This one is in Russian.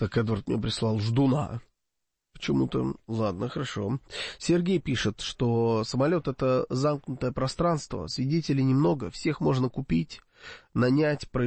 Так Эдвард мне прислал ждуна. Почему-то, ладно, хорошо. Сергей пишет, что самолет — это замкнутое пространство, свидетелей немного, всех можно купить, нанять,